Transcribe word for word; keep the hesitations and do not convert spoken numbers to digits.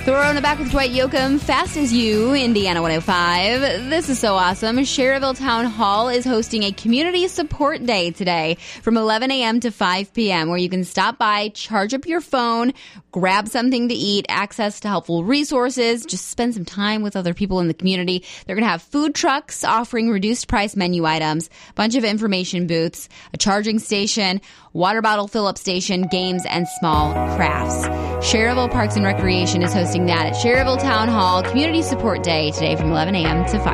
Throwing it back with Dwight Yoakam, Fast as You, Indiana one oh five. This is so awesome. Schererville Town Hall is hosting a community support day today from eleven a.m. to five p.m. where you can stop by, charge up your phone, grab something to eat, access to helpful resources, just spend some time with other people in the community. They're going to have food trucks offering reduced price menu items, a bunch of information booths, a charging station, water bottle fill-up station, games, and small crafts. Schererville Parks and Recreation is hosting that at Schererville Town Hall Community Support Day today from eleven a.m. to five.